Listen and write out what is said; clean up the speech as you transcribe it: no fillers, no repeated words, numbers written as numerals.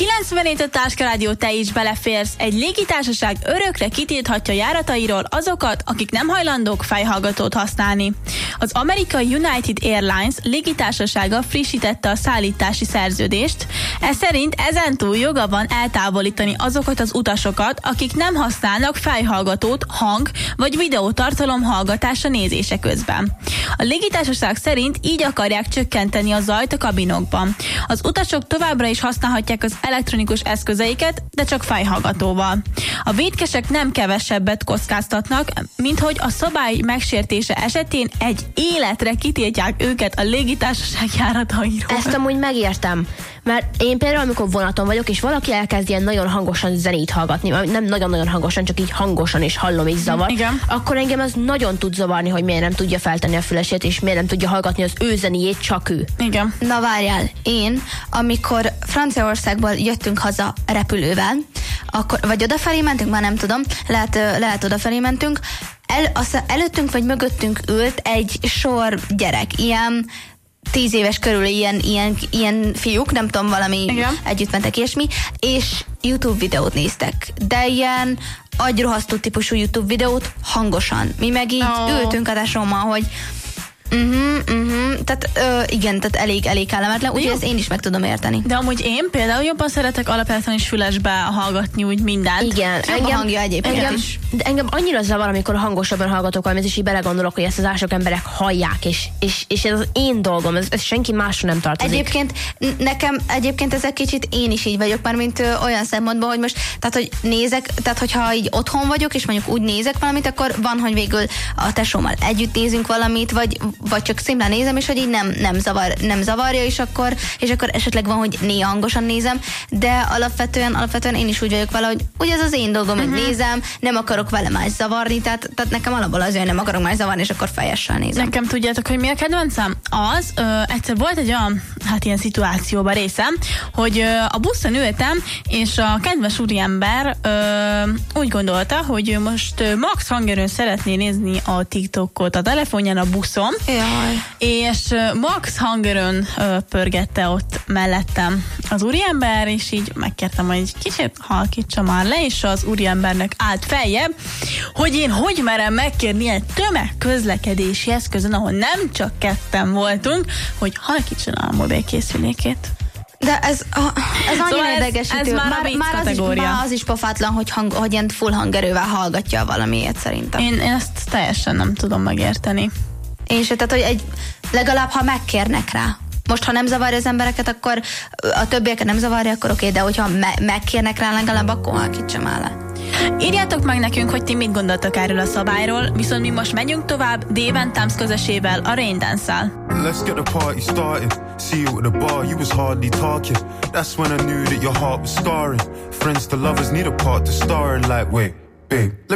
97 a Táska Rádió, te is beleférsz. Egy légitársaság örökre kitilthatja járatairól azokat, akik nem hajlandók fejhallgatót használni. Az amerikai United Airlines légitársasága frissítette a szállítási szerződést. Ez szerint ezentúl joga van eltávolítani azokat az utasokat, akik nem használnak fejhallgatót hang- vagy videótartalom hallgatása nézése közben. A légitársaság szerint így akarják csökkenteni a zajt a kabinokban. Az utasok továbbra is használhatják az elektronikus eszközeiket, de csak fejhallgatóval. A vétkesek nem kevesebbet kockáztatnak, mint hogy a szabály megsértése esetén egy életre kitiltják őket a légitársaság járatairól. Ezt amúgy megértem, mert én például, amikor vonaton vagyok, és valaki elkezd ilyen nagyon hangosan zenét hallgatni, nem nagyon-nagyon hangosan, csak így hangosan és hallom és zavar, Igen. akkor engem az nagyon tud zavarni, hogy miért nem tudja feltenni a fülesét, és miért nem tudja hallgatni az ő zenéjét, csak ő. Igen. Na várjál, én, amikor Franciaországból jöttünk haza repülővel, akkor, vagy odafelé mentünk, már nem tudom, lehet odafelé mentünk, előttünk vagy mögöttünk ült egy sor gyerek, ilyen 10 éves körül ilyen fiúk, nem tudom, valami Igen. együtt mentek ilyesmi, és YouTube videót néztek, de ilyen agyrohasztó típusú YouTube videót hangosan. Mi meg így ültünk a tesómmal, hogy tehát igen, tehát elég kellemetlen, úgyhogy ezt én is meg tudom érteni. De amúgy én például jobban szeretek alapvetően is fülesbe hallgatni úgy mindent. Igen, Jobb a hangja egyébként is. De engem annyira zavar, amikor hangosabban hallgatok valamit, és így belegondolok, hogy ezt az ások emberek hallják, és ez az én dolgom, ez senki másra nem tartozik. Egyébként nekem ez egy kicsit én is így vagyok, már mint olyan szempontból, hogy most, tehát hogy nézek, tehát hogyha így otthon vagyok, és mondjuk úgy nézek valamit, akkor van, hogy végül a tesómmal együtt nézünk valamit, vagy csak szimplán nézem, és hogy így nem zavarja, és akkor esetleg van, hogy néha hangosan nézem, de alapvetően én is úgy vagyok vele, hogy ugye ez az én dolgom, hogy nézem, nem akarok vele más zavarni, tehát nekem alapból az, hogy nem akarok más zavarni, és akkor fejessel nézem. Nekem tudjátok, hogy mi a kedvencem? Egyszer volt egy olyan, ilyen szituációban részem, hogy a buszon ültem, és a kedves úriember úgy gondolta, hogy ő most max hangerőn szeretné nézni a TikTokot a telefonján a buszon, Jaj. és max hangerőn pörgette ott mellettem az úriember, és így megkértem, hogy egy kicsit halkítsa már le, és az úriembernek állt feljebb, hogy én hogy merem megkérni egy tömegközlekedési eszközön, ahol nem csak ketten voltunk, hogy halkítson a mobilkészülékét. De ez annyira Szóval idegesítő. ez már a vicc kategória. Már az is pofátlan, hogy ilyen full hangerővel hallgatja valamiért szerintem. Én ezt teljesen nem tudom megérteni. Én se, tehát hogy legalább ha megkérnek rá. Most, ha nem zavarja az embereket, akkor a többieket nem zavarja, akkor oké, de hogyha megkérnek rá legalább, akkor halkítsam el le. Írjátok meg nekünk, hogy ti mit gondoltak erről a szabályról, viszont mi most megyünk tovább Dave & Thumbs közösével, a Rain Dance-szel. Let's get the party started. See you at the bar, you was hardly talking. That's when I knew that your heart was scarring. Friends to lovers need a part to star in, like, wait, babe.